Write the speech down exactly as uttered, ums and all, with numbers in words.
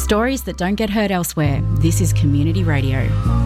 Stories that don't get heard elsewhere. This is Community Radio.